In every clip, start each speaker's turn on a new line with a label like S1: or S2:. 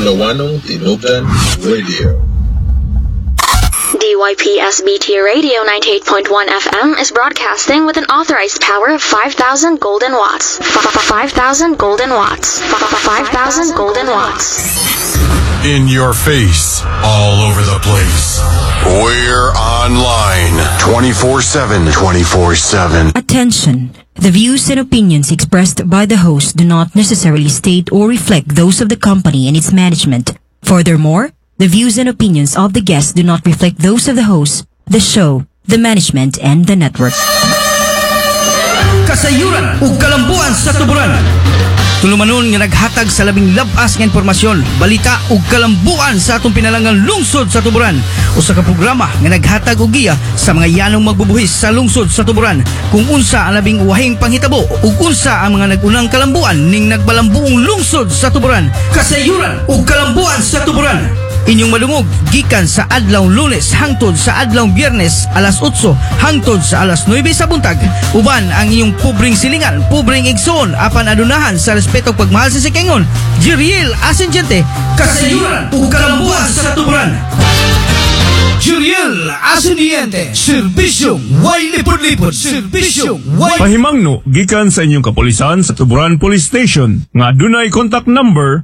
S1: Kalawanong Tinubdan Radio.
S2: DYPSBT Radio 98.1 FM is broadcasting with an authorized power of 5,000 golden watts. 5,000 golden watts. 5,000 golden watts.
S3: In your face, all over the place. We're online 24/7. 24/7.
S4: Attention. The views and opinions expressed by the host do not necessarily state or reflect those of the company and its management. Furthermore, the views and opinions of the guests do not reflect those of the host, the show, the management, and the network.
S5: Kasayuran ug kalambuan sa tuburan. Tulumanon nga naghatag sa labing labas nga impormasyon, balita ug kalambuan sa atong pinalangang lungsod sa tuburan. Usa ka programa nga naghatag og giya sa mga yanong magbubuhis sa lungsod sa tuburan, kung unsa ang labing uwahing panghitabo ug unsa ang mga nagunang kalambuan ning nagbalambuong lungsod sa tuburan. Kasayuran ug kalambuan sa tuburan. Inyong malungog gikan sa adlaw Lunes hangtod sa adlaw Biyernes alas 8 hangtod sa alas 9 sa buntag. Uban ang inyong pobreng silingan, pobreng igsoon apan adunahan sa respeto ug pagmahal sa sikengon. Jiriel Asenjente, kasayuran ug kalambuan sa tuburan. Jiriel Asenjente, serbisyong way lipod-lipod, serbisyong way
S6: Pahimangno gikan sa inyong kapulisan sa Tuburan Police Station nga adunay contact number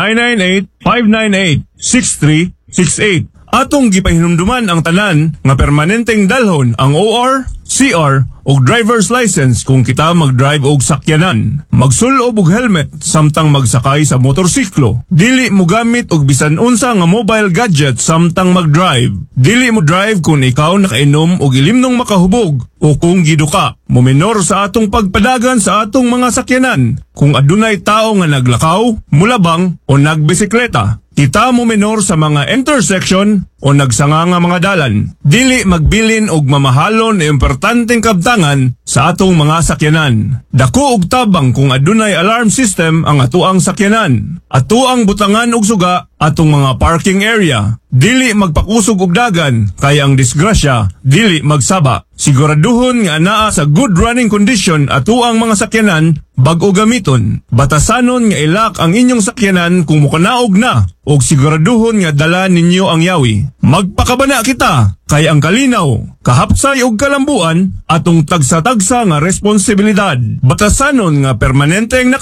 S6: 0998-598-6368. Atong gipahinumduman ang tanan nga permanenteng dalhon ang OR, CR o driver's license kung kita mag-drive og sakyanan. Magsulob og helmet samtang magsakay sa motorsiklo. Dili mo gamit og bisan unsa nga mobile gadget samtang mag-drive. Dili mo drive kung ikaw nakainom og ilimnong makahubog o kung giduka. Muminor sa atong pagpadagan sa atong mga sakyanan. Kung adunay tao nga naglakaw, mulabang o nagbisikleta. Kita mo minor sa mga intersection o nagsanga nga mga dalan. Dili magbilin og mamahalon na importanteng kabtangan sa atong mga sakyanan. Dako og tabang kung adunay alarm system ang atuang sakyanan. Atuang butangan og suga atong mga parking area. Dili magpakusog og dagan kaya ang disgrasya dili magsaba. Siguraduhon nga anaa sa good running condition atuang mga sakyanan bag-o gamiton. Batasanon nga ilak ang inyong sakyanan kung mukanaog na og siguraduhon nga dala ninyo ang yawi. Magpakabana kita kay ang kalinaw, kahapsay og kalambuan atong tagsa-tagsa nga responsibilidad. Batasanon nga permanenteng